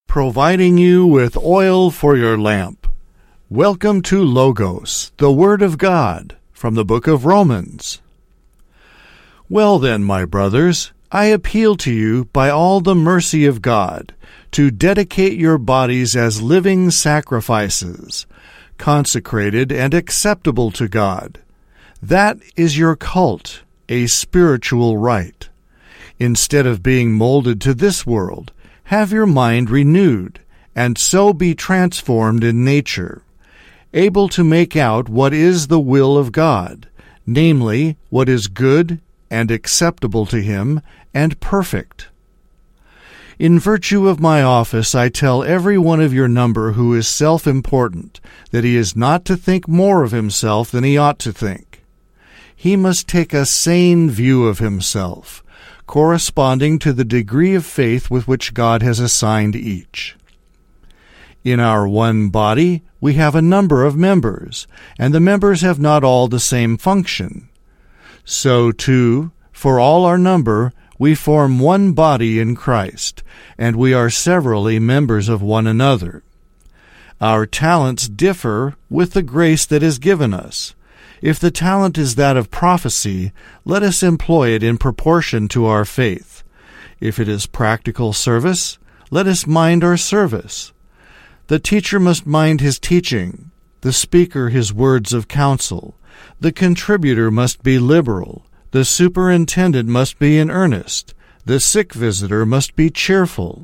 providing you with oil for your lamp. Welcome to Logos, the Word of God, from the book of Romans. Well then, my brothers, I appeal to you by all the mercy of God to dedicate your bodies as living sacrifices, consecrated and acceptable to God. That is your cult, a spiritual rite. Instead of being molded to this world, have your mind renewed, and so be transformed in nature, able to make out what is the will of God, namely, what is good and acceptable to Him and perfect. In virtue of my office, I tell every one of your number who is self-important that he is not to think more of himself than he ought to think. He must take a sane view of himself, corresponding to the degree of faith with which God has assigned each. In our one body, we have a number of members, and the members have not all the same function. So, too, for all our number, we form one body in Christ, and we are severally members of one another. Our talents differ with the grace that is given us. If the talent is that of prophecy, let us employ it in proportion to our faith. If it is practical service, let us mind our service. The teacher must mind his teaching, the speaker his words of counsel. The contributor must be liberal. The superintendent must be in earnest. The sick visitor must be cheerful.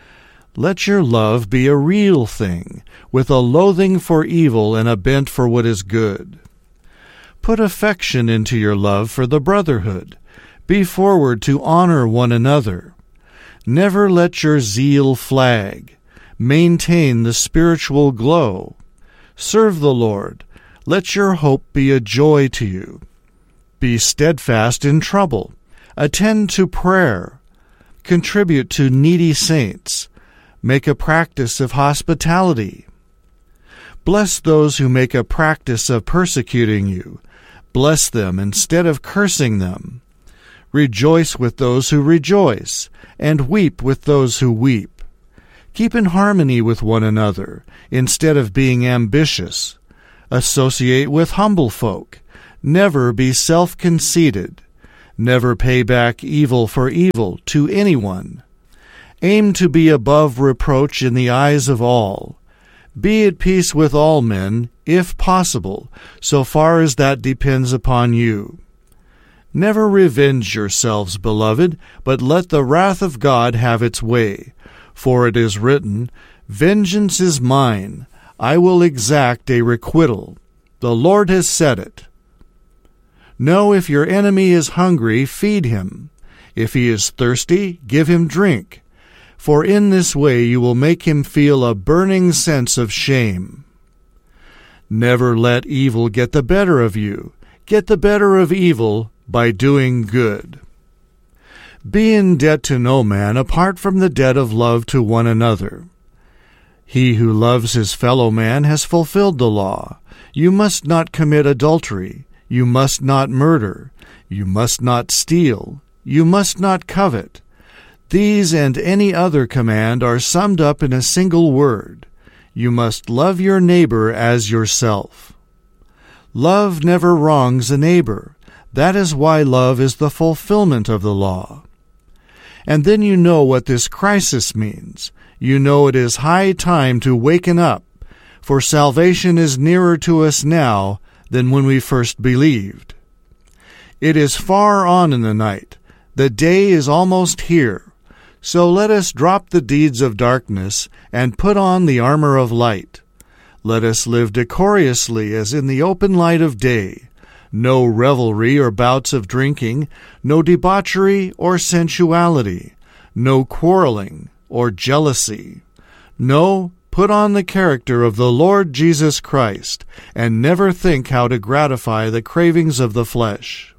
Let your love be a real thing, with a loathing for evil and a bent for what is good. Put affection into your love for the brotherhood. Be forward to honor one another. Never let your zeal flag. Maintain the spiritual glow. Serve the Lord. Let your hope be a joy to you. Be steadfast in trouble. Attend to prayer. Contribute to needy saints. Make a practice of hospitality. Bless those who make a practice of persecuting you. Bless them instead of cursing them. Rejoice with those who rejoice, and weep with those who weep. Keep in harmony with one another, instead of being ambitious. Associate with humble folk. Never be self-conceited. Never pay back evil for evil to anyone. Aim to be above reproach in the eyes of all. Be at peace with all men, if possible, so far as that depends upon you. Never revenge yourselves, beloved, but let the wrath of God have its way. For it is written, "Vengeance is mine, I will exact a requital. The Lord has said it." No, if your enemy is hungry, feed him. If he is thirsty, give him drink. For in this way you will make him feel a burning sense of shame. Never let evil get the better of you. Get the better of evil by doing good. Be in debt to no man apart from the debt of love to one another. He who loves his fellow man has fulfilled the law. You must not commit adultery. You must not murder. You must not steal. You must not covet. These and any other command are summed up in a single word. You must love your neighbor as yourself. Love never wrongs a neighbor. That is why love is the fulfillment of the law. And then you know what this crisis means. You know it is high time to waken up, for salvation is nearer to us now than when we first believed. It is far on in the night. The day is almost here. So let us drop the deeds of darkness and put on the armor of light. Let us live decorously as in the open light of day. No revelry or bouts of drinking, no debauchery or sensuality, no quarreling or jealousy. No, put on the character of the Lord Jesus Christ, and never think how to gratify the cravings of the flesh.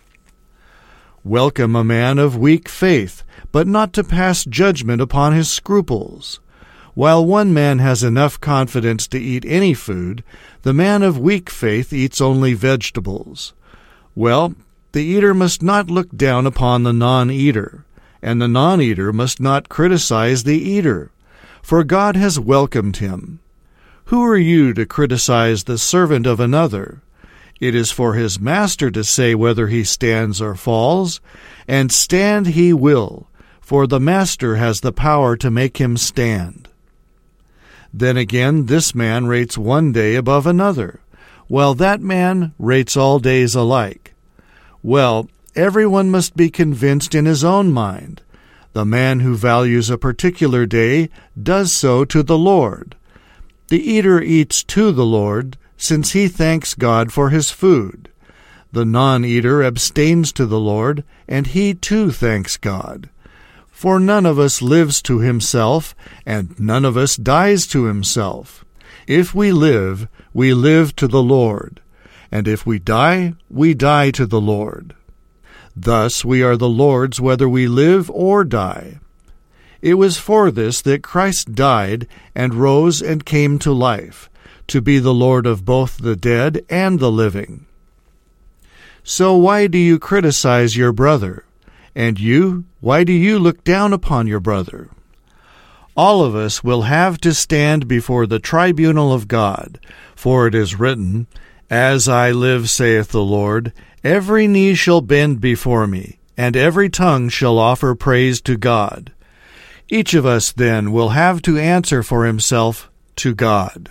Welcome a man of weak faith, but not to pass judgment upon his scruples. While one man has enough confidence to eat any food, the man of weak faith eats only vegetables. Well, the eater must not look down upon the non-eater, and the non-eater must not criticize the eater. for God has welcomed him. Who are you to criticize the servant of another? It is for his master to say whether he stands or falls, and stand he will, for the master has the power to make him stand. Then again, this man rates one day above another, while that man rates all days alike. Well, everyone must be convinced in his own mind. The man who values a particular day does so to the Lord. The eater eats to the Lord, since he thanks God for his food. The non-eater abstains to the Lord, and he too thanks God. For none of us lives to himself, and none of us dies to himself. If we live to the Lord, and if we die to the Lord. Thus we are the Lord's whether we live or die. It was for this that Christ died and rose and came to life, to be the Lord of both the dead and the living. So why do you criticize your brother? And you, why do you look down upon your brother? All of us will have to stand before the tribunal of God, for it is written, As I live, saith the Lord, every knee shall bend before me, and every tongue shall offer praise to God. Each of us then will have to answer for himself to God.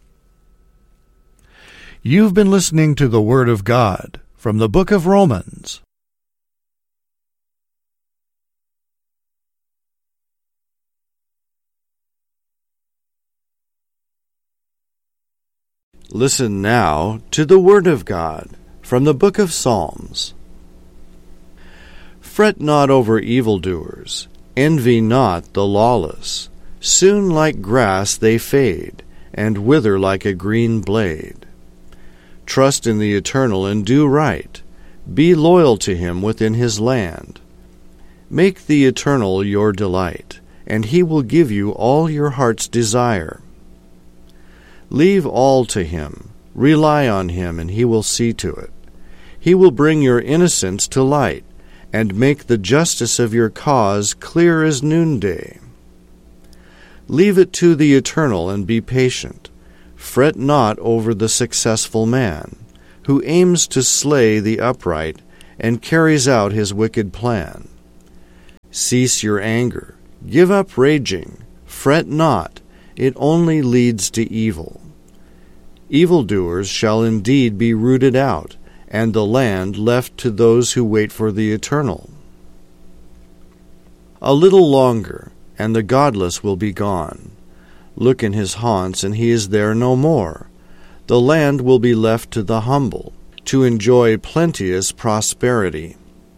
You've been listening to the Word of God from the book of Romans. Listen now to the Word of God from the book of Psalms. Fret not over evildoers, envy not the lawless. Soon like grass they fade, and wither like a green blade. Trust in the Eternal and do right. Be loyal to him within his land. Make the Eternal your delight, and he will give you all your heart's desire. Leave all to him, rely on him, and he will see to it. He will bring your innocence to light, and make the justice of your cause clear as noonday. Leave it to the Eternal and be patient. Fret not over the successful man, who aims to slay the upright and carries out his wicked plan. Cease your anger, give up raging, fret not, it only leads to evil. Evildoers shall indeed be rooted out, and the land left to those who wait for the Eternal. A little longer, and the godless will be gone. Look in his haunts, and he is there no more. The land will be left to the humble, to enjoy plenteous prosperity.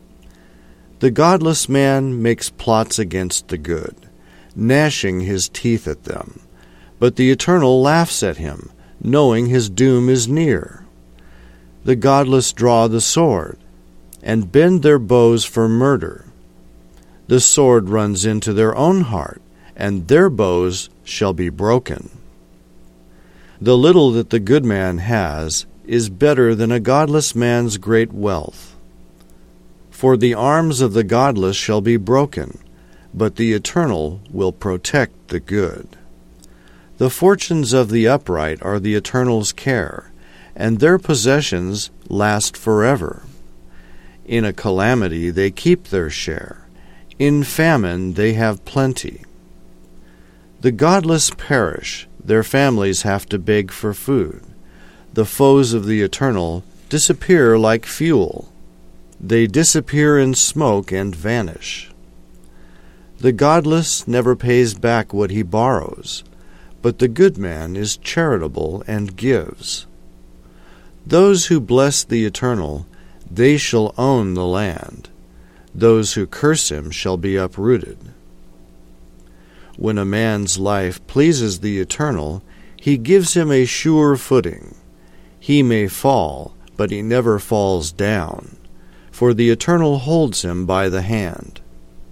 The godless man makes plots against the good, gnashing his teeth at them. But the Eternal laughs at him, knowing his doom is near. The godless draw the sword, and bend their bows for murder. The sword runs into their own heart, and their bows shall be broken. The little that the good man has is better than a godless man's great wealth. For the arms of the godless shall be broken, but the Eternal will protect the good. The fortunes of the upright are the Eternal's care, and their possessions last forever. In a calamity they keep their share. In famine they have plenty. The godless perish, their families have to beg for food. The foes of the Eternal disappear like fuel. They disappear in smoke and vanish. The godless never pays back what he borrows, but the good man is charitable and gives. Those who bless the Eternal, they shall own the land. Those who curse him shall be uprooted. When a man's life pleases the Eternal, he gives him a sure footing. He may fall, but he never falls down, for the Eternal holds him by the hand.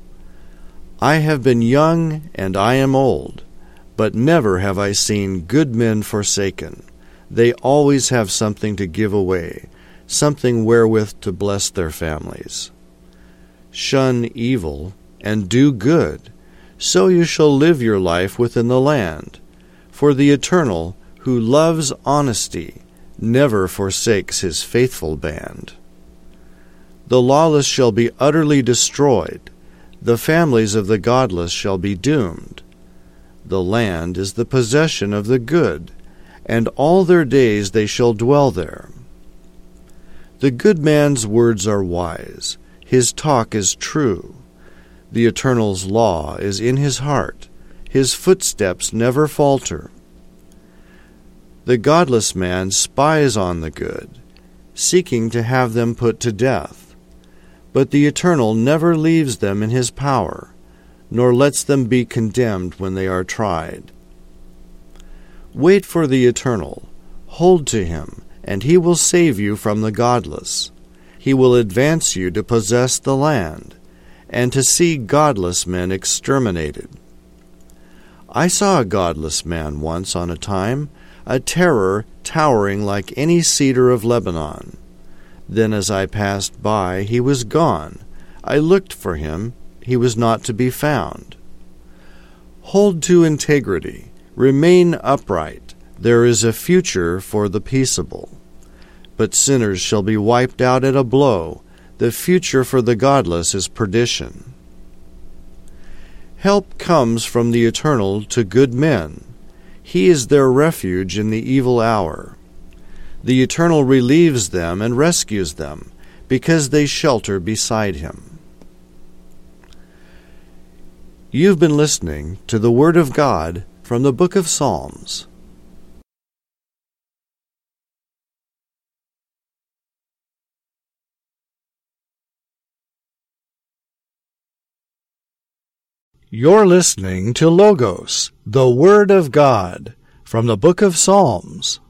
I have been young, and I am old, but never have I seen good men forsaken. They always have something to give away, something wherewith to bless their families. Shun evil, and do good. so you shall live your life within the land. For the Eternal, who loves honesty, never forsakes his faithful band. The lawless shall be utterly destroyed. The families of the godless shall be doomed. The land is the possession of the good, and all their days they shall dwell there. The good man's words are wise, his talk is true. The Eternal's law is in his heart, his footsteps never falter. The godless man spies on the good, seeking to have them put to death. But the Eternal never leaves them in his power, nor lets them be condemned when they are tried. Wait for the Eternal, hold to him, and he will save you from the godless. He will advance you to possess the land, and to see godless men exterminated. I saw a godless man once on a time, a terror towering like any cedar of Lebanon. Then as I passed by, he was gone. I looked for him, he was not to be found. Hold to integrity, remain upright, there is a future for the peaceable. But sinners shall be wiped out at a blow, the future for the godless is perdition. Help comes from the Eternal to good men. He is their refuge in the evil hour. The Eternal relieves them and rescues them, because they shelter beside him. You've been listening to the Word of God from the Book of Psalms. You're listening to Logos, the Word of God, from the Book of Psalms.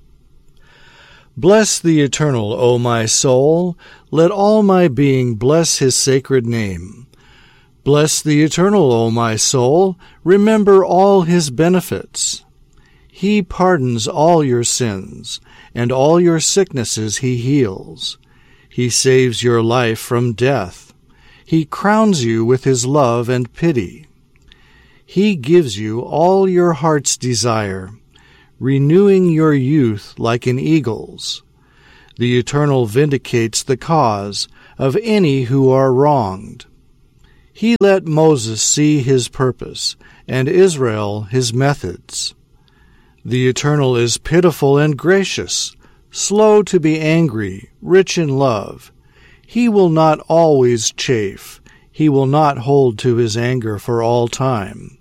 Bless the Eternal, O my soul. Let all my being bless his sacred name. Bless the Eternal, O my soul. Remember all his benefits. He pardons all your sins, and all your sicknesses he heals. He saves your life from death. He crowns you with his love and pity. He gives you all your heart's desire, renewing your youth like an eagle's. The Eternal vindicates the cause of any who are wronged. He let Moses see his purpose, and Israel his methods. The Eternal is pitiful and gracious, slow to be angry, rich in love. He will not always chafe. He will not hold to his anger for all time.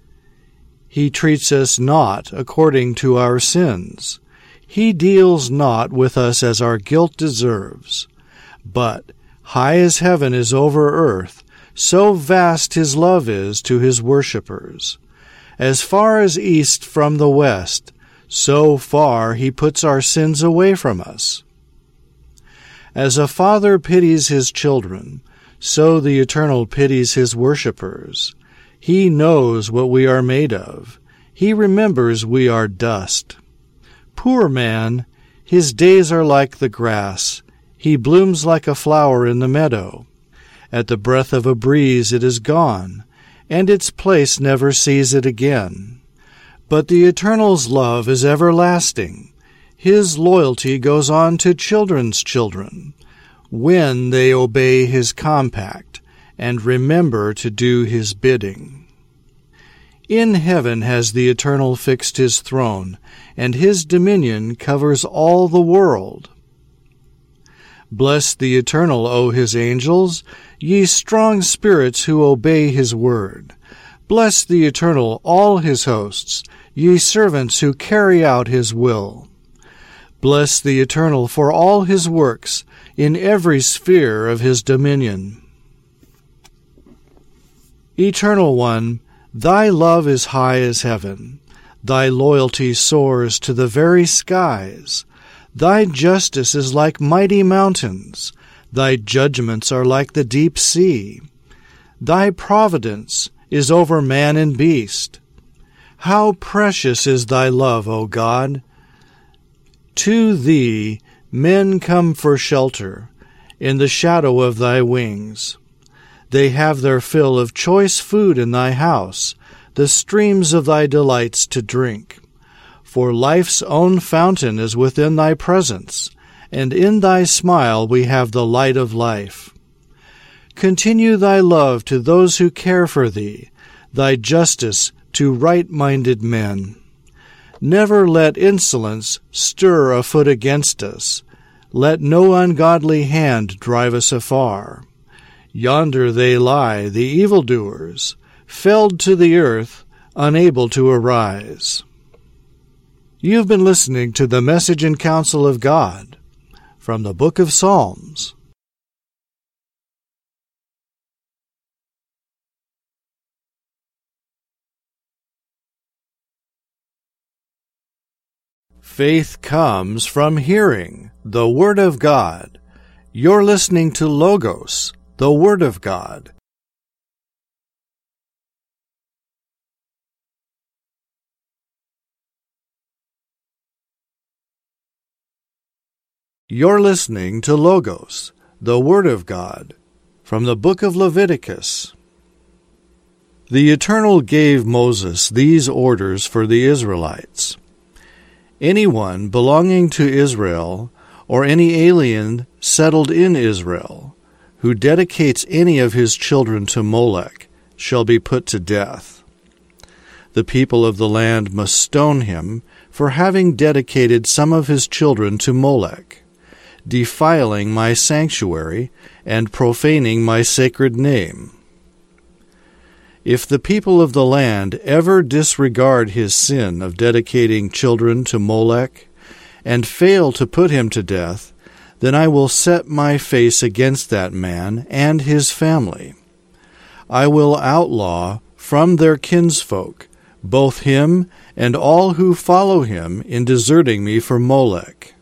He treats us not according to our sins. He deals not with us as our guilt deserves. But high as heaven is over earth, so vast his love is to his worshippers. As far as east from the west, so far he puts our sins away from us. As a father pities his children, so the Eternal pities his worshippers. He knows what we are made of. He remembers we are dust. Poor man, his days are like the grass. He blooms like a flower in the meadow. At the breath of a breeze it is gone, and its place never sees it again. But the Eternal's love is everlasting. His loyalty goes on to children's children, when they obey his compact and remember to do his bidding. In heaven has the Eternal fixed his throne, and his dominion covers all the world. Bless the Eternal, O his angels, ye strong spirits who obey his word. Bless the Eternal, all his hosts, ye servants who carry out his will. Bless the Eternal for all his works in every sphere of his dominion. Eternal One, thy love is high as heaven. Thy loyalty soars to the very skies. Thy justice is like mighty mountains. Thy judgments are like the deep sea. Thy providence is over man and beast. How precious is thy love, O God! To thee men come for shelter, in the shadow of thy wings. They have their fill of choice food in thy house, the streams of thy delights to drink. For life's own fountain is within thy presence, and in thy smile we have the light of life. Continue thy love to those who care for thee, thy justice to right-minded men. Never let insolence stir a foot against us. Let no ungodly hand drive us afar. Yonder they lie, the evildoers, felled to the earth, unable to arise. You've been listening to the Message and Counsel of God from the Book of Psalms. Faith comes from hearing the Word of God. You're listening to Logos, the Word of God. You're listening to Logos, the Word of God, from the book of Leviticus. The Eternal gave Moses these orders for the Israelites. Anyone belonging to Israel, or any alien settled in Israel, who dedicates any of his children to Molech, shall be put to death. The people of the land must stone him for having dedicated some of his children to Molech, defiling my sanctuary and profaning my sacred name. If the people of the land ever disregard his sin of dedicating children to Molech and fail to put him to death, then I will set my face against that man and his family. I will outlaw from their kinsfolk both him and all who follow him in deserting me for Molech.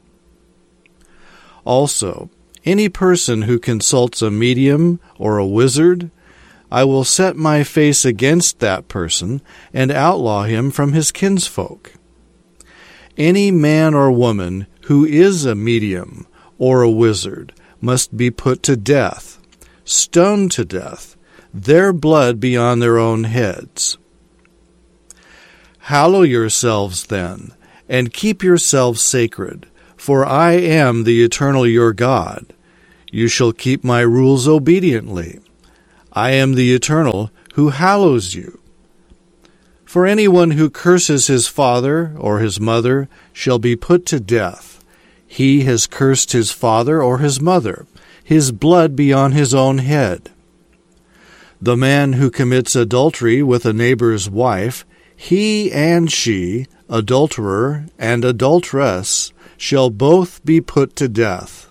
Also, any person who consults a medium or a wizard, I will set my face against that person and outlaw him from his kinsfolk. Any man or woman who is a medium or a wizard must be put to death, stoned to death, their blood be on their own heads. Hallow yourselves then, and keep yourselves sacred, for I am the Eternal your God. You shall keep my rules obediently. I am the Eternal who hallows you. For anyone who curses his father or his mother shall be put to death. He has cursed his father or his mother. His blood be on his own head. The man who commits adultery with a neighbor's wife, he and she, adulterer and adulteress, shall both be put to death.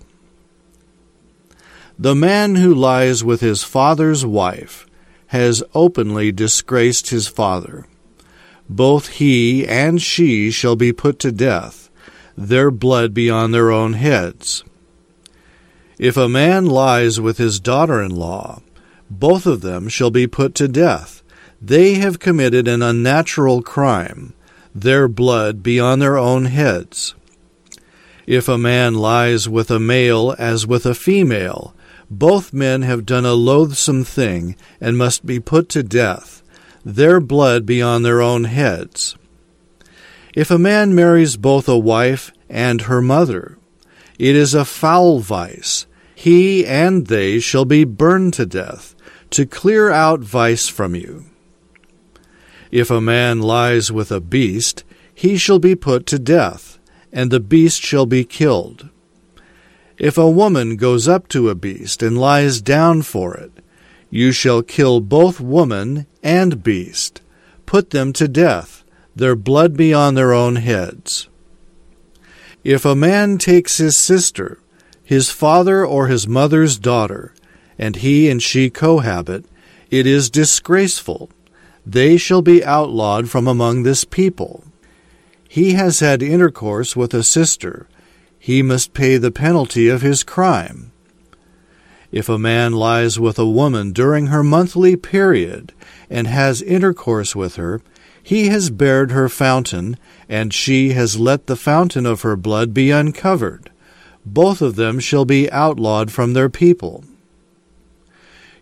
The man who lies with his father's wife has openly disgraced his father. Both he and she shall be put to death, their blood be on their own heads. If a man lies with his daughter-in-law, both of them shall be put to death. They have committed an unnatural crime, their blood be on their own heads. If a man lies with a male as with a female, both men have done a loathsome thing and must be put to death, their blood be on their own heads. If a man marries both a wife and her mother, it is a foul vice. He and they shall be burned to death, to clear out vice from you. If a man lies with a beast, he shall be put to death, and the beast shall be killed. If a woman goes up to a beast and lies down for it, you shall kill both woman and beast. Put them to death, their blood be on their own heads. If a man takes his sister, his father or his mother's daughter, and he and she cohabit, it is disgraceful. They shall be outlawed from among this people. He has had intercourse with a sister. He must pay the penalty of his crime. If a man lies with a woman during her monthly period and has intercourse with her, he has bared her fountain, and she has let the fountain of her blood be uncovered. Both of them shall be outlawed from their people.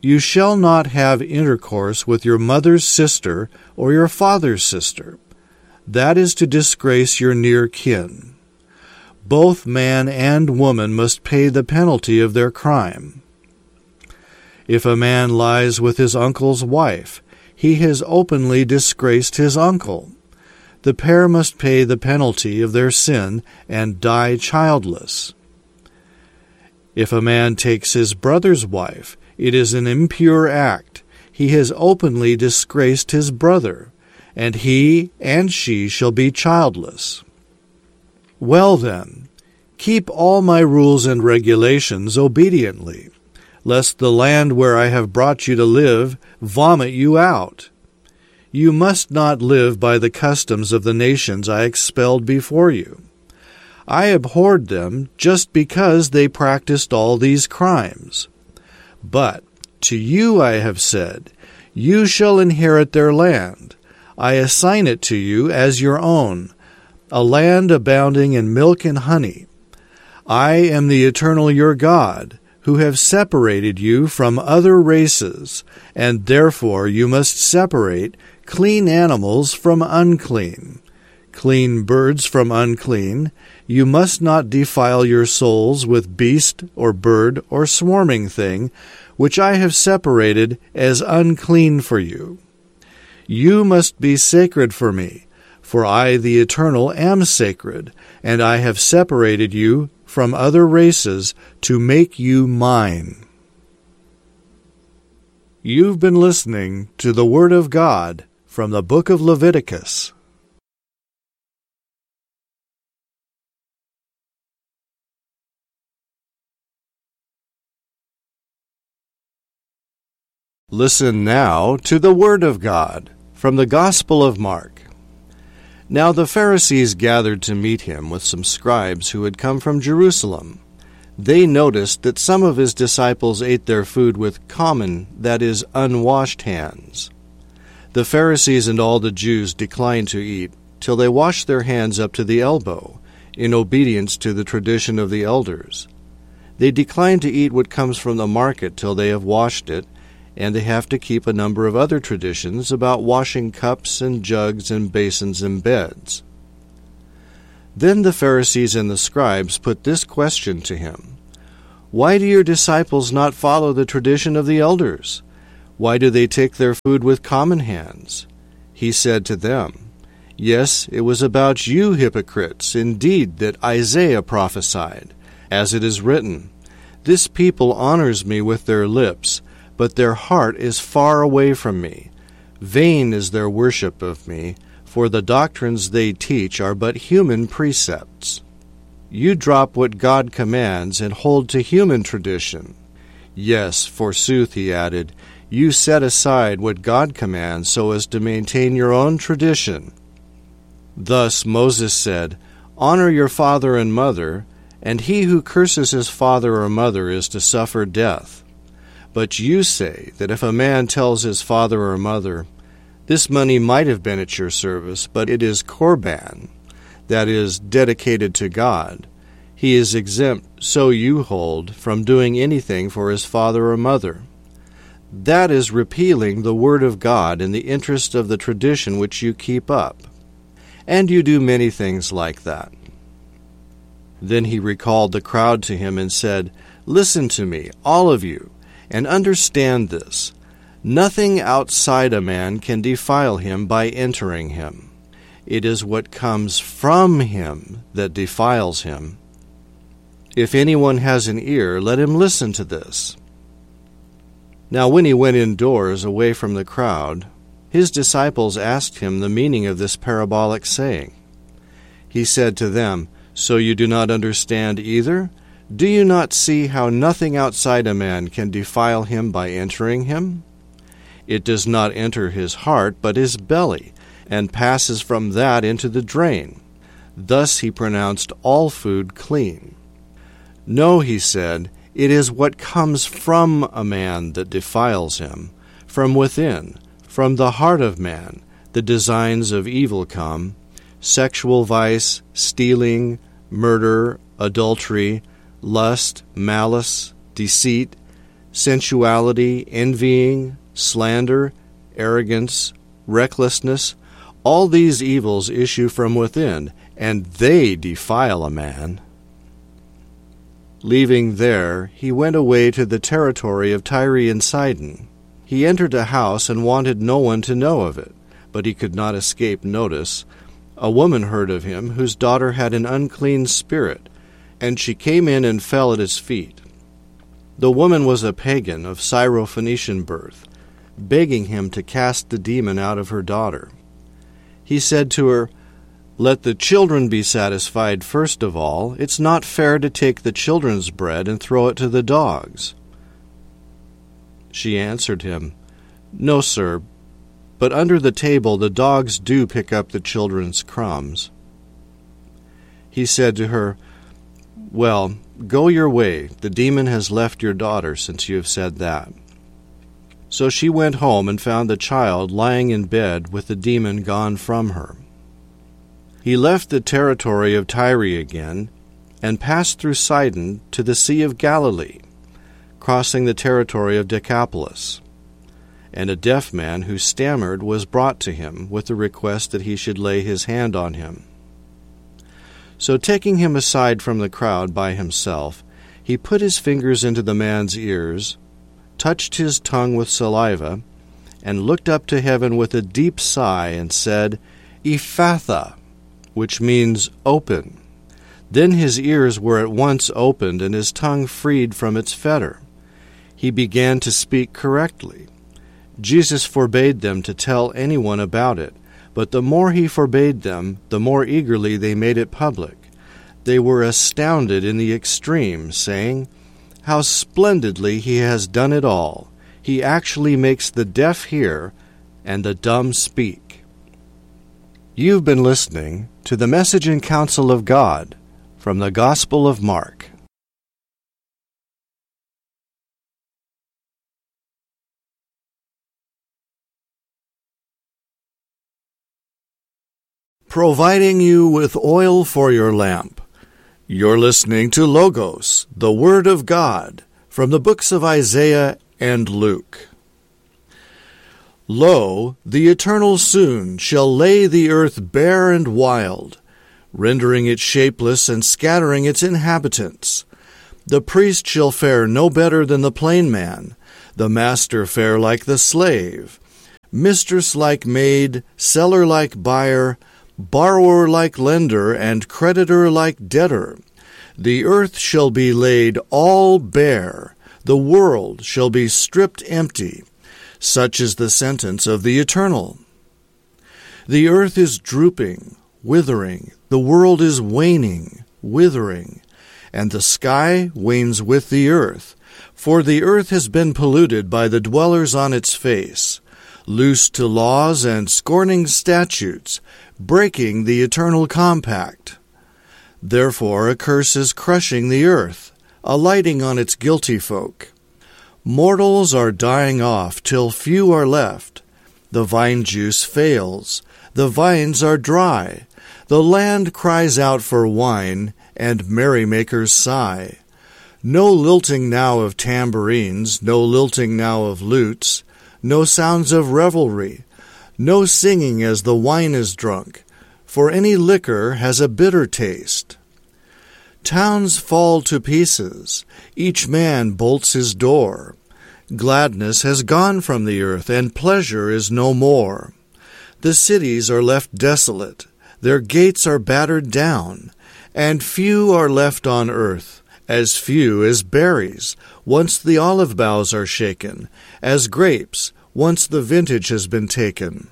You shall not have intercourse with your mother's sister or your father's sister. That is to disgrace your near kin. Both man and woman must pay the penalty of their crime. If a man lies with his uncle's wife, he has openly disgraced his uncle. The pair must pay the penalty of their sin and die childless. If a man takes his brother's wife, it is an impure act. He has openly disgraced his brother, and he and she shall be childless. Well then, keep all my rules and regulations obediently, lest the land where I have brought you to live vomit you out. You must not live by the customs of the nations I expelled before you. I abhorred them just because they practiced all these crimes. But to you I have said, you shall inherit their land. I assign it to you as your own, a land abounding in milk and honey. I am the eternal your God, who have separated you from other races, and therefore you must separate clean animals from unclean, clean birds from unclean. You must not defile your souls with beast or bird or swarming thing, which I have separated as unclean for you. You must be sacred for me, for I, the Eternal, am sacred, and I have separated you from other races to make you mine. You've been listening to the Word of God from the book of Leviticus. Listen now to the Word of God from the Gospel of Mark. Now the Pharisees gathered to meet him with some scribes who had come from Jerusalem. They noticed that some of his disciples ate their food with common, that is, unwashed hands. The Pharisees and all the Jews declined to eat till they washed their hands up to the elbow, in obedience to the tradition of the elders. They decline to eat what comes from the market till they have washed it, and they have to keep a number of other traditions about washing cups and jugs and basins and beds. Then the Pharisees and the scribes put this question to him: Why do your disciples not follow the tradition of the elders? Why do they take their food with common hands? He said to them, Yes, it was about you hypocrites, indeed, that Isaiah prophesied, as it is written, This people honors me with their lips, but their heart is far away from me. Vain is their worship of me, for the doctrines they teach are but human precepts. You drop what God commands and hold to human tradition. Yes, forsooth, he added, you set aside what God commands so as to maintain your own tradition. Thus Moses said, Honor your father and mother, and he who curses his father or mother is to suffer death. But you say that if a man tells his father or mother, This money might have been at your service, but it is korban, that is, dedicated to God, he is exempt, so you hold, from doing anything for his father or mother. That is repealing the word of God in the interest of the tradition which you keep up. And you do many things like that. Then he recalled the crowd to him and said, Listen to me, all of you, and understand this. Nothing outside a man can defile him by entering him. It is what comes from him that defiles him. If anyone has an ear, let him listen to this. Now when he went indoors away from the crowd, his disciples asked him the meaning of this parabolic saying. He said to them, So you do not understand either? Do you not see how nothing outside a man can defile him by entering him? It does not enter his heart, but his belly, and passes from that into the drain. Thus he pronounced all food clean. No, he said, it is what comes from a man that defiles him. From within, from the heart of man, the designs of evil come, sexual vice, stealing, murder, adultery, lust, malice, deceit, sensuality, envying, slander, arrogance, recklessness. All these evils issue from within, and they defile a man. Leaving there, he went away to the territory of Tyre and Sidon. He entered a house and wanted no one to know of it, but he could not escape notice. A woman heard of him, whose daughter had an unclean spirit, and she came in and fell at his feet. The woman was a pagan of Syrophoenician birth, begging him to cast the demon out of her daughter. He said to her, "Let the children be satisfied first of all. It's not fair to take the children's bread and throw it to the dogs." She answered him, "No, sir, but under the table the dogs do pick up the children's crumbs." He said to her, "Well, go your way. The demon has left your daughter since you have said that." So she went home and found the child lying in bed with the demon gone from her. He left the territory of Tyre again and passed through Sidon to the Sea of Galilee, crossing the territory of Decapolis. And a deaf man who stammered was brought to him with the request that he should lay his hand on him. So taking him aside from the crowd by himself, he put his fingers into the man's ears, touched his tongue with saliva, and looked up to heaven with a deep sigh and said, "Ephphatha," which means open. Then his ears were at once opened and his tongue freed from its fetter. He began to speak correctly. Jesus forbade them to tell anyone about it, but the more he forbade them, the more eagerly they made it public. They were astounded in the extreme, saying, "How splendidly he has done it all! He actually makes the deaf hear and the dumb speak." You've been listening to the Message and Counsel of God from the Gospel of Mark. Providing you with oil for your lamp. You're listening to Logos, the Word of God, from the books of Isaiah and Luke. Lo, the Eternal soon shall lay the earth bare and wild, rendering it shapeless and scattering its inhabitants. The priest shall fare no better than the plain man, the master fare like the slave, mistress like maid, seller like buyer, borrower like lender, and creditor like debtor. The earth shall be laid all bare, the world shall be stripped empty. Such is the sentence of the Eternal. The earth is drooping, withering, the world is waning, withering, and the sky wanes with the earth, for the earth has been polluted by the dwellers on its face, loose to laws and scorning statutes, breaking the eternal compact. Therefore a curse is crushing the earth, alighting on its guilty folk. Mortals are dying off till few are left. The vine juice fails, the vines are dry, the land cries out for wine, and merrymakers sigh. No lilting now of tambourines, no lilting now of lutes, no sounds of revelry, no singing as the wine is drunk, for any liquor has a bitter taste. Towns fall to pieces, each man bolts his door. Gladness has gone from the earth, and pleasure is no more. The cities are left desolate, their gates are battered down, and few are left on earth, as few as berries, once the olive boughs are shaken, as grapes, once the vintage has been taken.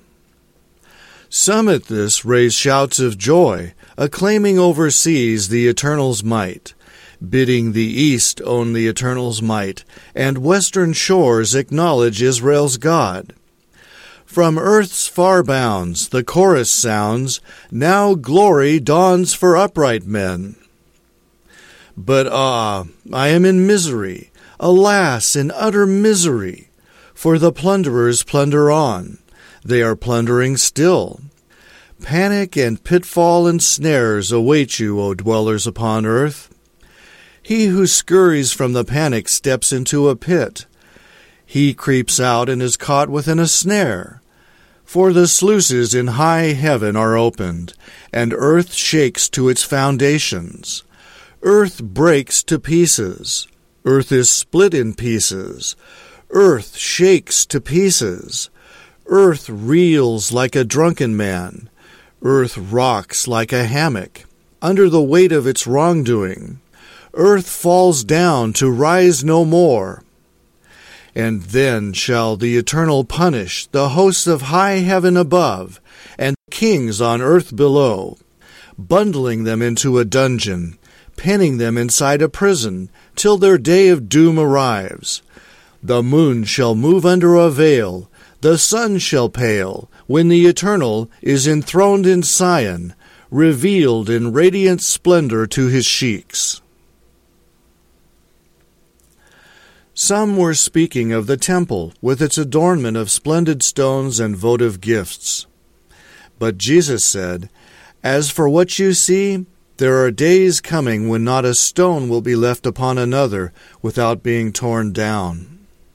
Some at this raise shouts of joy, acclaiming overseas the Eternal's might, bidding the east own the Eternal's might, and western shores acknowledge Israel's God. From earth's far bounds the chorus sounds, now glory dawns for upright men. But I am in misery, alas, in utter misery, for the plunderers plunder on, they are plundering still. Panic and pitfall and snares await you, O dwellers upon earth. He who scurries from the panic steps into a pit. He creeps out and is caught within a snare. For the sluices in high heaven are opened, and earth shakes to its foundations. Earth breaks to pieces. Earth is split in pieces. Earth shakes to pieces. Earth reels like a drunken man. Earth rocks like a hammock under the weight of its wrongdoing. Earth falls down to rise no more. And then shall the Eternal punish the hosts of high heaven above and kings on earth below, bundling them into a dungeon, penning them inside a prison, till their day of doom arrives. The moon shall move under a veil, the sun shall pale, when the Eternal is enthroned in Sion, revealed in radiant splendor to his sheiks. Some were speaking of the temple with its adornment of splendid stones and votive gifts. But Jesus said, "As for what you see, there are days coming when not a stone will be left upon another without being torn down."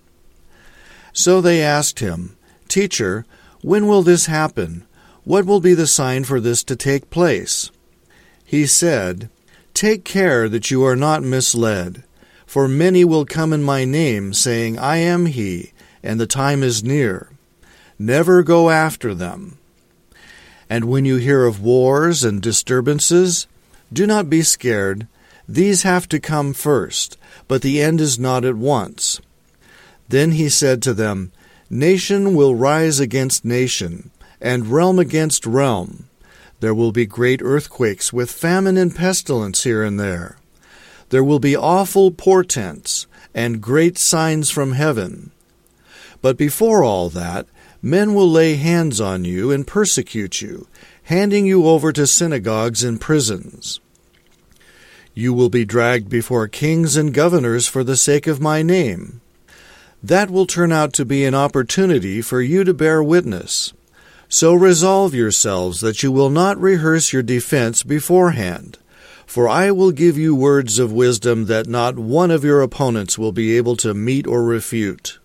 So they asked him, "Teacher, when will this happen? What will be the sign for this to take place?" He said, "Take care that you are not misled. For many will come in my name, saying, 'I am he,' and the time is near. Never go after them. And when you hear of wars and disturbances, do not be scared. These have to come first, but the end is not at once." Then he said to them, "Nation will rise against nation, and realm against realm. There will be great earthquakes with famine and pestilence here and there. There will be awful portents and great signs from heaven. But before all that, men will lay hands on you and persecute you, handing you over to synagogues and prisons. You will be dragged before kings and governors for the sake of my name. That will turn out to be an opportunity for you to bear witness. So resolve yourselves that you will not rehearse your defense beforehand. For I will give you words of wisdom that not one of your opponents will be able to meet or refute.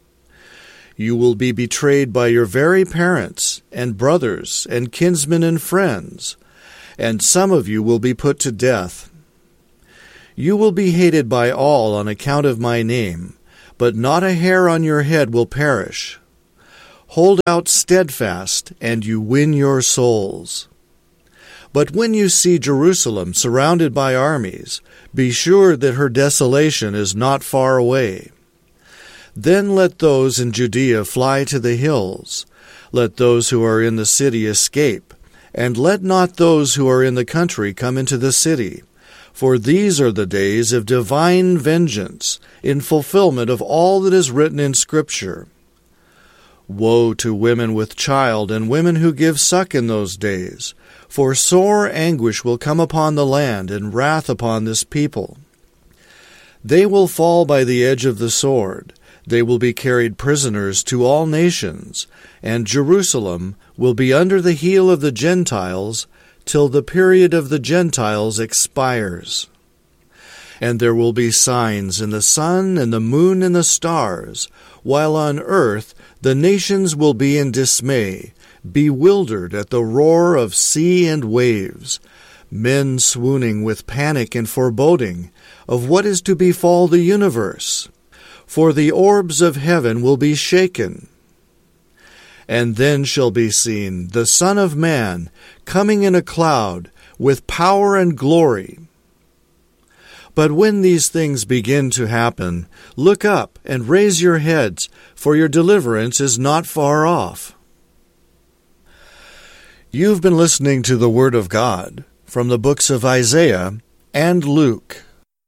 You will be betrayed by your very parents, and brothers, and kinsmen and friends, and some of you will be put to death. You will be hated by all on account of my name, but not a hair on your head will perish. Hold out steadfast, and you win your souls. But when you see Jerusalem surrounded by armies, be sure that her desolation is not far away. Then let those in Judea fly to the hills. Let those who are in the city escape, and let not those who are in the country come into the city. For these are the days of divine vengeance, in fulfillment of all that is written in Scripture. Woe to women with child and women who give suck in those days, for sore anguish will come upon the land and wrath upon this people. They will fall by the edge of the sword. They will be carried prisoners to all nations, and Jerusalem will be under the heel of the Gentiles till the period of the Gentiles expires. And there will be signs in the sun and the moon and the stars, while on earth the nations will be in dismay, bewildered at the roar of sea and waves, men swooning with panic and foreboding of what is to befall the universe. For the orbs of heaven will be shaken. And then shall be seen the Son of Man coming in a cloud with power and glory. But when these things begin to happen, look up and raise your heads, for your deliverance is not far off." You've been listening to the Word of God from the books of Isaiah and Luke.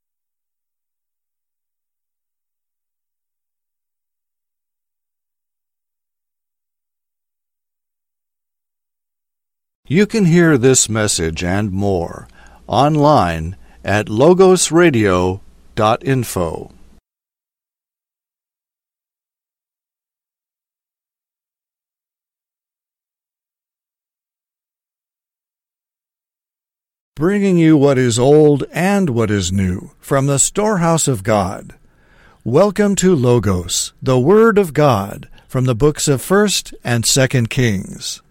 You can hear this message and more online at logosradio.info. Bringing you what is old and what is new from the storehouse of God. Welcome to Logos, the Word of God, from the books of 1st and 2nd Kings.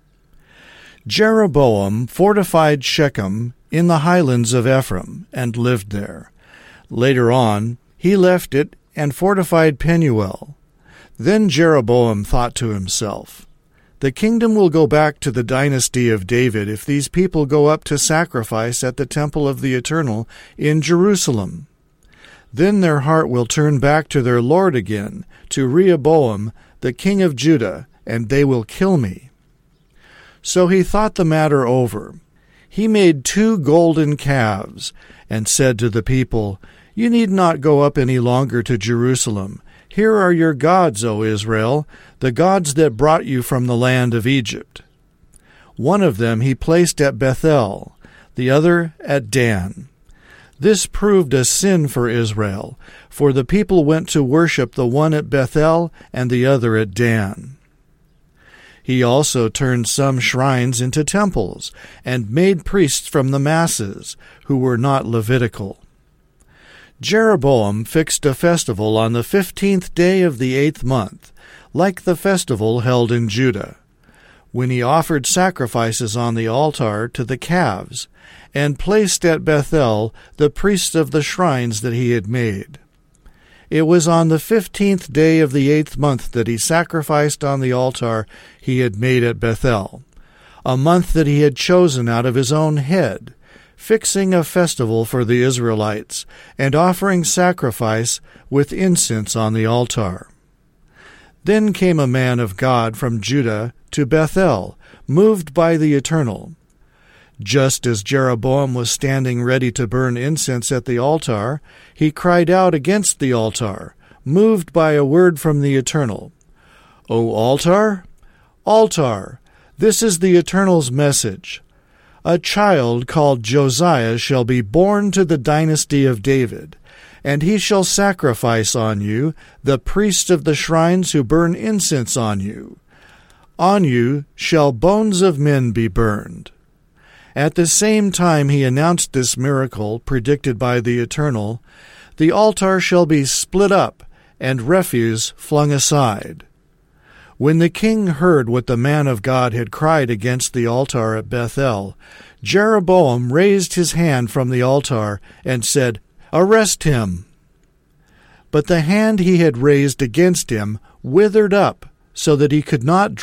Jeroboam fortified Shechem in the highlands of Ephraim and lived there. Later on, he left it and fortified Penuel. Then Jeroboam thought to himself, "The kingdom will go back to the dynasty of David if these people go up to sacrifice at the temple of the Eternal in Jerusalem. Then their heart will turn back to their Lord again, to Rehoboam, the king of Judah, and they will kill me." So he thought the matter over. He made 2 golden calves, and said to the people, "You need not go up any longer to Jerusalem. Here are your gods, O Israel, the gods that brought you from the land of Egypt." One of them he placed at Bethel, the other at Dan. This proved a sin for Israel, for the people went to worship the one at Bethel and the other at Dan. He also turned some shrines into temples, and made priests from the masses, who were not Levitical. Jeroboam fixed a festival on the 15th day of the 8th month, like the festival held in Judah, when he offered sacrifices on the altar to the calves, and placed at Bethel the priests of the shrines that he had made. It was on the 15th day of the 8th month that he sacrificed on the altar he had made at Bethel, a month that he had chosen out of his own head, fixing a festival for the Israelites, and offering sacrifice with incense on the altar. Then came a man of God from Judah to Bethel, moved by the Eternal. Just as Jeroboam was standing ready to burn incense at the altar, he cried out against the altar, moved by a word from the Eternal. "O altar, altar, this is the Eternal's message. A child called Josiah shall be born to the dynasty of David, and he shall sacrifice on you the priests of the shrines who burn incense on you. On you shall bones of men be burned." At the same time he announced this miracle predicted by the Eternal, "The altar shall be split up, and refuse flung aside." When the king heard what the man of God had cried against the altar at Bethel, Jeroboam raised his hand from the altar and said, "Arrest him." But the hand he had raised against him withered up, so that he could not